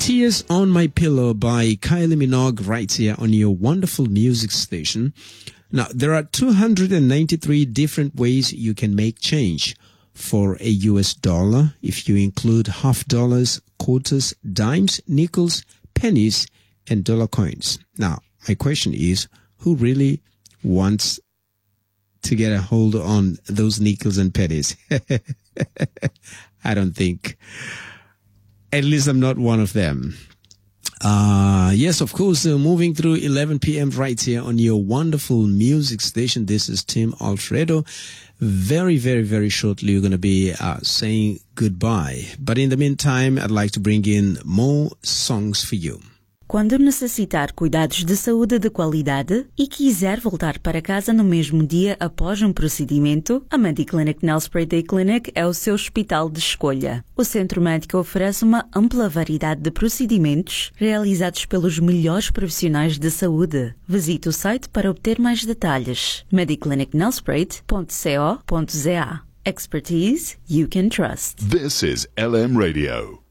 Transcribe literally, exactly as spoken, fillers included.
Tears on My Pillow by Kylie Minogue right here on your wonderful music station. Now, there are two hundred ninety-three different ways you can make change for a U S dollar if you include half dollars, quarters, dimes, nickels, pennies, and dollar coins. Now, my question is, who really wants to get a hold on those nickels and pennies? I don't think. At least I'm not one of them. Uh, yes, of course, uh, moving through eleven p.m. right here on your wonderful music station. This is Tim Alfredo. Very, very, very shortly, we're going to be uh, saying goodbye. But in the meantime, I'd like to bring in more songs for you. Quando necessitar cuidados de saúde de qualidade e quiser voltar para casa no mesmo dia após um procedimento, a Mediclinic Nelspruit Day Clinic é o seu hospital de escolha. O centro médico oferece uma ampla variedade de procedimentos realizados pelos melhores profissionais de saúde. Visite o site para obter mais detalhes. mediclinic nelspruit ponto co ponto za. Expertise you can trust. This is L M Radio.